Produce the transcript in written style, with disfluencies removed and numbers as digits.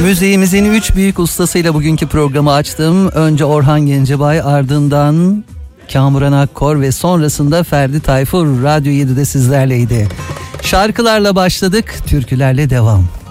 Müziğimizin 3 büyük ustasıyla bugünkü programı açtım. Önce Orhan Gencebay, ardından Kamuran Akkor ve sonrasında Ferdi Tayfur Radyo 7'de sizlerleydi. Şarkılarla başladık, türkülerle devam.